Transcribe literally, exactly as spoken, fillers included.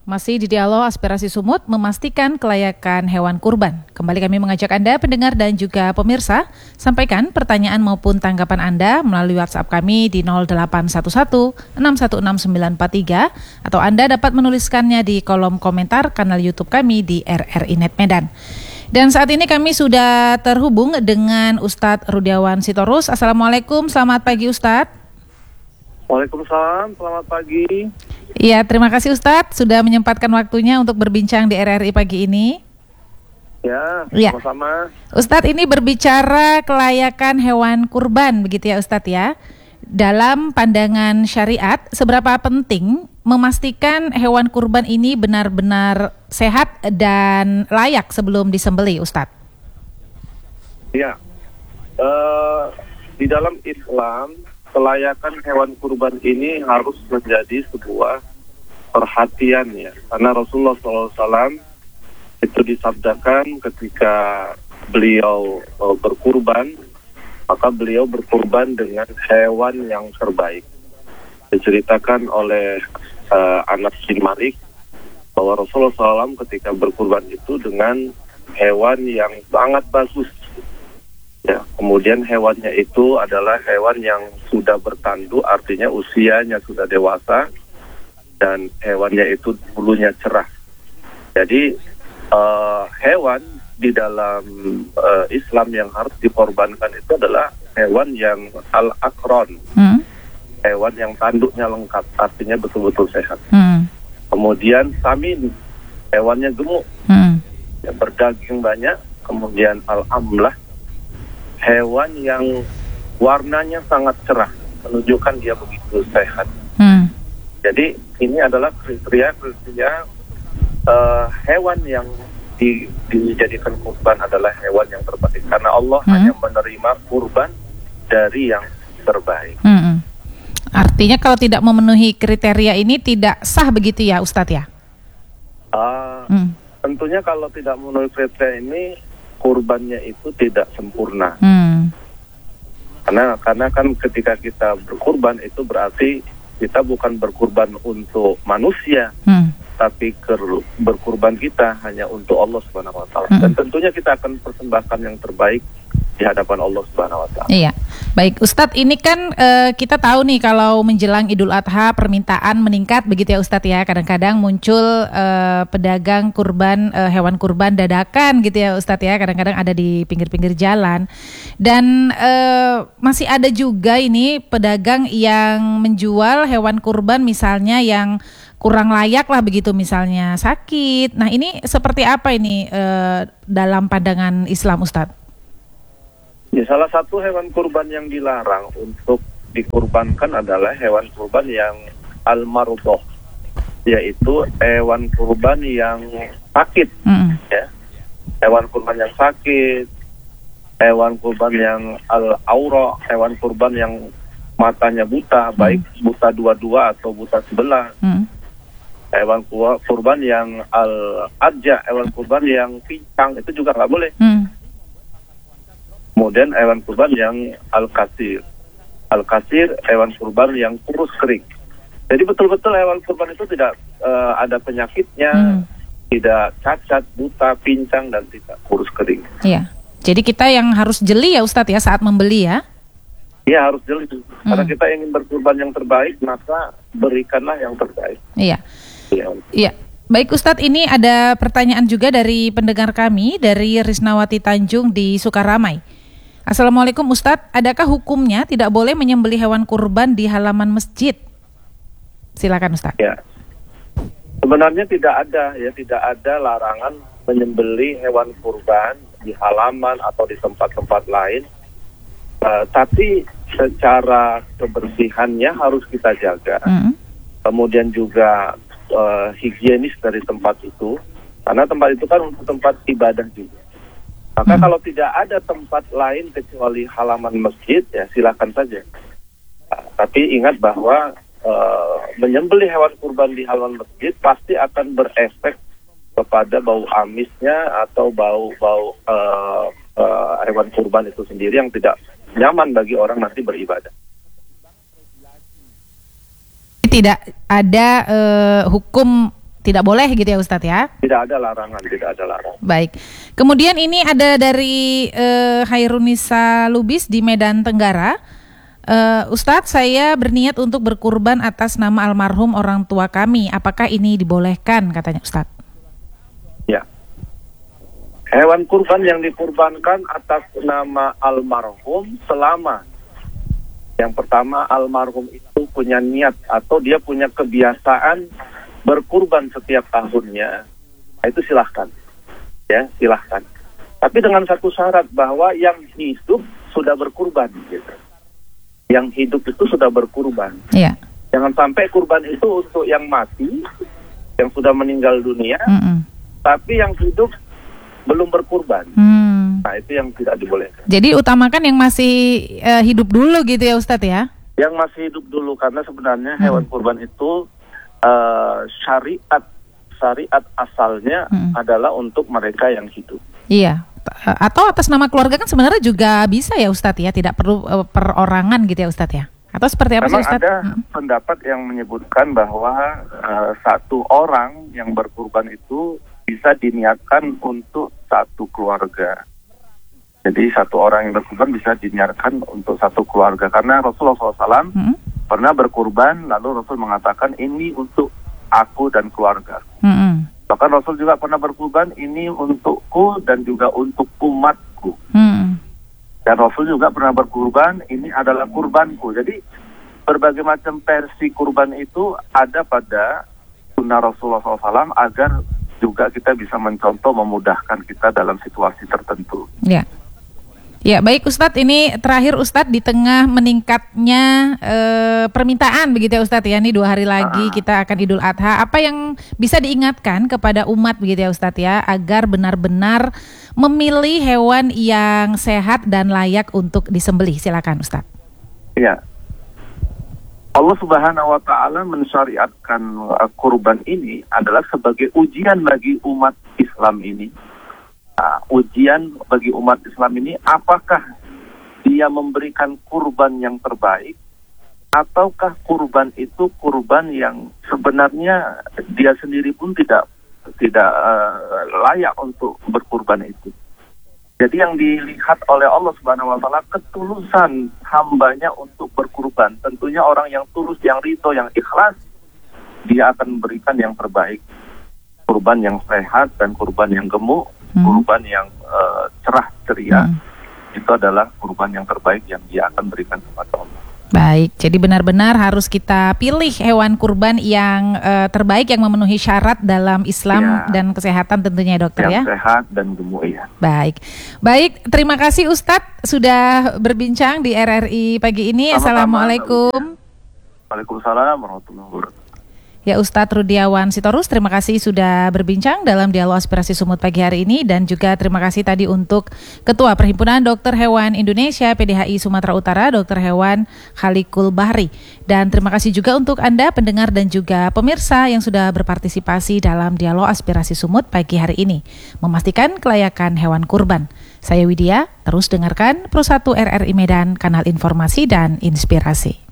Masih di Dialog Aspirasi Sumut memastikan kelayakan hewan kurban. Kembali kami mengajak Anda pendengar dan juga pemirsa sampaikan pertanyaan maupun tanggapan Anda melalui WhatsApp kami di nol delapan satu satu enam satu enam sembilan empat tiga atau Anda dapat menuliskannya di kolom komentar kanal YouTube kami di R R I Net Medan. Dan saat ini kami sudah terhubung dengan Ustadz Rudiawan Sitorus. Assalamualaikum, selamat pagi Ustadz. Waalaikumsalam, selamat pagi. Iya, terima kasih Ustadz sudah menyempatkan waktunya untuk berbincang di R R I pagi ini. Ya, ya. sama-sama. Ustadz, ini berbicara kelayakan hewan kurban begitu ya Ustadz ya. Dalam pandangan syariat, seberapa penting memastikan hewan kurban ini benar-benar sehat dan layak sebelum disembelih Ustadz? Ya, uh, di dalam Islam kelayakan hewan kurban ini harus menjadi sebuah perhatian ya, karena Rasulullah shallallahu alaihi wasallam itu disabdakan ketika beliau uh, berkurban, maka beliau berkurban dengan hewan yang terbaik. Diceritakan oleh uh, Anas bin Malik bahwa Rasulullah shallallahu alaihi wasallam ketika berkurban itu dengan hewan yang sangat bagus. Ya, kemudian hewannya itu adalah hewan yang sudah bertanduk, artinya usianya sudah dewasa, dan hewannya itu bulunya cerah. Jadi uh, hewan di dalam uh, Islam yang harus dikorbankan itu adalah hewan yang al-akron, hmm. hewan yang tanduknya lengkap, artinya betul-betul sehat. Hmm. Kemudian samin, hewannya gemuk, hmm. ya, berdaging banyak. Kemudian al-amlah, hewan yang warnanya sangat cerah, menunjukkan dia begitu sehat. Hmm. Jadi ini adalah kriteria-kriteria uh, hewan yang di, dijadikan kurban adalah hewan yang terbaik. Karena Allah hmm. hanya menerima kurban dari yang terbaik. Hmm. Artinya kalau tidak memenuhi kriteria ini tidak sah begitu ya Ustadz ya? Uh, hmm. Tentunya kalau tidak memenuhi kriteria ini, kurbannya itu tidak sempurna. Hmm. Karena karena kan ketika kita berkurban itu berarti kita bukan berkurban untuk manusia, hmm. tapi ker, berkurban kita hanya untuk Allah Subhanahu wa taala. Hmm. Dan tentunya kita akan persembahkan yang terbaik di hadapan Allah Subhanahu wa taala. Iya. Baik, Ustadz, ini kan uh, kita tahu nih kalau menjelang Idul Adha permintaan meningkat begitu ya Ustadz ya. Kadang-kadang muncul uh, pedagang kurban uh, hewan kurban dadakan gitu ya Ustadz ya. Kadang-kadang ada di pinggir-pinggir jalan. Dan uh, masih ada juga ini pedagang yang menjual hewan kurban misalnya yang kurang layak lah begitu, misalnya sakit. Nah, ini seperti apa ini uh, dalam pandangan Islam Ustadz? Ya, salah satu hewan kurban yang dilarang untuk dikurbankan adalah hewan kurban yang al-marudhah, yaitu hewan kurban yang sakit. Mm. Ya. Hewan kurban yang sakit, hewan kurban yang al-aura, hewan kurban yang matanya buta, mm. baik buta dua-dua atau buta sebelah. Mm. Hewan kurban yang al-adja, hewan kurban yang pincang, itu juga nggak boleh. Mm. Kemudian hewan kurban yang al-kasir. Al-kasir, hewan kurban yang kurus kering. Jadi betul-betul hewan kurban itu tidak uh, ada penyakitnya, hmm. tidak cacat, buta, pincang, dan tidak kurus kering. Iya. Jadi kita yang harus jeli ya Ustadz ya saat membeli ya? Iya, harus jeli. Hmm. Karena kita ingin berkurban yang terbaik, maka berikanlah yang terbaik. Iya. Iya. Iya. Baik Ustadz, ini ada pertanyaan juga dari pendengar kami, dari Risnawati Tanjung di Sukaramai. Assalamualaikum Ustadz, adakah hukumnya tidak boleh menyembelih hewan kurban di halaman masjid? Silakan Ustadz. Ya, sebenarnya tidak ada ya, tidak ada larangan menyembelih hewan kurban di halaman atau di tempat-tempat lain. Uh, tapi secara kebersihannya harus kita jaga. Mm-hmm. Kemudian juga uh, higienis dari tempat itu, karena tempat itu kan untuk tempat ibadah juga. Maka hmm. kalau tidak ada tempat lain kecuali halaman masjid, ya silakan saja. Nah, tapi ingat bahwa uh, menyembelih hewan kurban di halaman masjid pasti akan berefek kepada bau amisnya atau bau-bau uh, uh, hewan kurban itu sendiri yang tidak nyaman bagi orang nanti beribadah. Tidak ada uh, hukum tidak boleh gitu ya Ustadz ya? Tidak ada larangan, tidak ada larangan. Baik. Kemudian ini ada dari uh, Hairunisa Lubis di Medan Tenggara. Uh, Ustadz, saya berniat untuk berkurban atas nama almarhum orang tua kami. Apakah ini dibolehkan, katanya Ustadz? Ya. Hewan kurban yang dikurbankan atas nama almarhum selama yang pertama almarhum itu punya niat atau dia punya kebiasaan berkurban setiap tahunnya, nah, itu silahkan, ya silahkan. Tapi dengan satu syarat bahwa yang hidup sudah berkurban, gitu. Yang hidup itu sudah berkurban. Iya. Jangan sampai kurban itu untuk yang mati, yang sudah meninggal dunia, Mm-mm. tapi yang hidup belum berkurban. Hmm. Nah itu yang tidak dibolehkan. Jadi utamakan yang masih uh, hidup dulu gitu ya Ustadz ya? Yang masih hidup dulu, karena sebenarnya hewan hmm. kurban itu uh, syariat syariat asalnya hmm. adalah untuk mereka yang hidup. Iya. Atau atas nama keluarga kan sebenarnya juga bisa ya Ustadz ya, tidak perlu uh, perorangan gitu ya Ustadz ya? Atau seperti apa Memang sih Ustadz? Ada hmm. pendapat yang menyebutkan bahwa uh, satu orang yang berkurban itu bisa diniatkan untuk satu keluarga. Jadi satu orang yang berkurban bisa diniatkan untuk satu keluarga. Karena Rasulullah shallallahu alaihi wasallam hmm. pernah berkurban, lalu Rasul mengatakan ini untuk aku dan keluarga. Hmm. Bahkan Rasul juga pernah berkurban, ini untukku dan juga untuk umatku. Hmm. Dan Rasul juga pernah berkurban, ini adalah kurbanku. Jadi berbagai macam versi kurban itu ada pada sunnah Rasulullah shallallahu alaihi wasallam agar juga kita bisa mencontoh, memudahkan kita dalam situasi tertentu. Ya. Ya, baik Ustadz, ini terakhir Ustadz, di tengah meningkatnya e, permintaan begitu ya Ustadz ya, ini dua hari lagi uh-huh. kita akan Idul Adha. Apa yang bisa diingatkan kepada umat begitu ya Ustadz ya, agar benar-benar memilih hewan yang sehat dan layak untuk disembelih? Silakan Ustadz. Iya. Allah Subhanahu wa taala mensyariatkan uh, kurban ini adalah sebagai ujian bagi umat Islam ini. Uh, ujian bagi umat Islam ini, apakah dia memberikan kurban yang terbaik ataukah kurban itu kurban yang sebenarnya dia sendiri pun tidak tidak uh, layak untuk berkurban itu. Jadi yang dilihat oleh Allah Subhanahu wa taala ketulusan hambanya untuk berkurban. Tentunya orang yang tulus, yang ridho, yang ikhlas, dia akan memberikan yang terbaik. Kurban yang sehat dan kurban yang gemuk, hmm. kurban yang uh, cerah ceria, hmm. itu adalah kurban yang terbaik yang dia akan berikan kepada Allah. Baik, jadi benar-benar harus kita pilih hewan kurban yang uh, terbaik, yang memenuhi syarat dalam Islam ya, dan kesehatan tentunya dokter yang ya. Yang sehat dan gemuk ya. Baik, baik, terima kasih Ustadz sudah berbincang di R R I pagi ini. Sama-sama. Assalamualaikum. Waalaikumsalam warahmatullahi wabarakatuh. Ya, Ustadz Rudiawan Sitorus, terima kasih sudah berbincang dalam Dialog Aspirasi Sumut pagi hari ini, dan juga terima kasih tadi untuk Ketua Perhimpunan Dokter Hewan Indonesia P D H I Sumatera Utara, Dokter Hewan Khalikul Bahri. Dan terima kasih juga untuk Anda pendengar dan juga pemirsa yang sudah berpartisipasi dalam Dialog Aspirasi Sumut pagi hari ini, memastikan kelayakan hewan kurban. Saya Widya, terus dengarkan Pro satu R R I Medan, kanal informasi dan inspirasi.